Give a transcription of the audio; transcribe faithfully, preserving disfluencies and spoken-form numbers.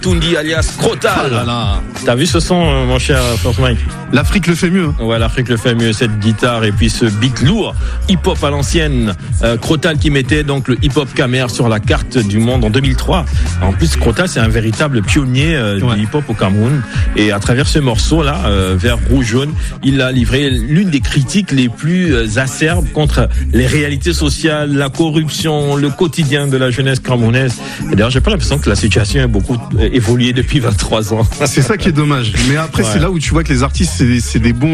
Tundi alias Crotal. Oh là là. T'as vu ce son, mon cher Franck Mike? L'Afrique le fait mieux. Ouais, l'Afrique le fait mieux, cette guitare et puis ce beat lourd, hip-hop à l'ancienne. Euh, Crotal qui mettait donc le hip-hop Camer sur la carte du monde en deux mille trois. En plus, Crotal, c'est un véritable pionnier euh, ouais. du hip-hop au Cameroun. Et à travers ce morceau-là, euh, vert, rouge, jaune, il a livré l'une des critiques les plus euh, acerbes contre les réalités sociales, la corruption, le quotidien de la jeunesse camerounaise. Et d'ailleurs, j'ai pas l'impression que la situation a beaucoup évolué depuis vingt-trois ans. C'est ça qui est dommage. Mais après, ouais. c'est là où tu vois que les artistes, c'est, c'est des bons